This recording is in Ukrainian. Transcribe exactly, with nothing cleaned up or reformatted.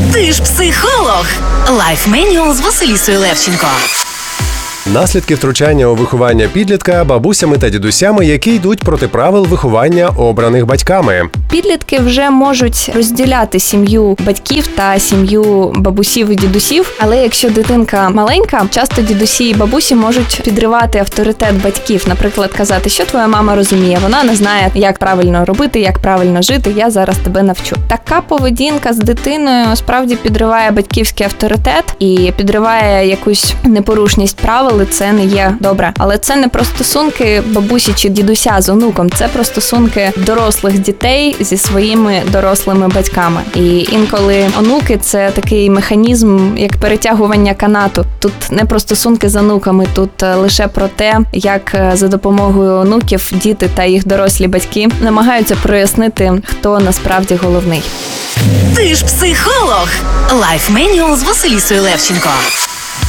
Ти ж психолог. Лайф Менюал з Василісою Левченко. Наслідки втручання у виховання підлітка бабусями та дідусями, які йдуть проти правил виховання, обраних батьками. Підлітки вже можуть розділяти сім'ю батьків та сім'ю бабусів і дідусів, але якщо дитинка маленька, часто дідусі і бабусі можуть підривати авторитет батьків. Наприклад, казати, що твоя мама розуміє, вона не знає, як правильно робити, як правильно жити, я зараз тебе навчу. Така поведінка з дитиною справді підриває батьківський авторитет і підриває якусь непорушність правил, і це не є добре. Але це не про стосунки бабусі чи дідуся з онуком, це про стосунки дорослих дітей зі своїми дорослими батьками. І інколи онуки – це такий механізм, як перетягування канату. Тут не про стосунки з онуками, тут лише про те, як за допомогою онуків діти та їх дорослі батьки намагаються прояснити, хто насправді головний. Ти ж психолог. Лайф Менюал з Василісою Левченко.